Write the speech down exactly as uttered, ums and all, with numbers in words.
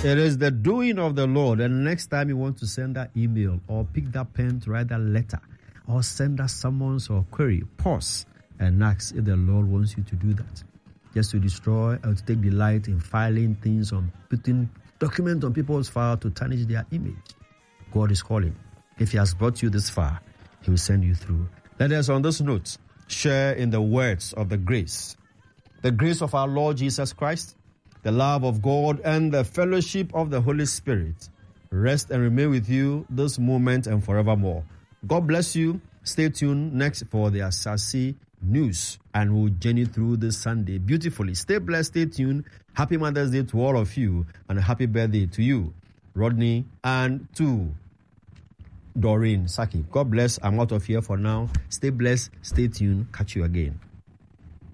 It is the doing of the Lord. And next time you want to send that email or pick that pen to write that letter or send that summons or query, pause and ask if the Lord wants you to do that. Just to destroy or to take delight in filing things on, putting documents on people's file to tarnish their image. God is calling. If He has brought you this far, He will send you through. Let us on this note share in the words of the grace. The grace of our Lord Jesus Christ, the love of God, and the fellowship of the Holy Spirit rest and remain with you this moment and forevermore. God bless you. Stay tuned next for the Asase news, and we'll journey through this Sunday beautifully. Stay blessed, stay tuned. Happy Mother's Day to all of you, and a happy birthday to you, Rodney, and to Doreen Saki. God bless. I'm out of here for now. Stay blessed, stay tuned. Catch you again.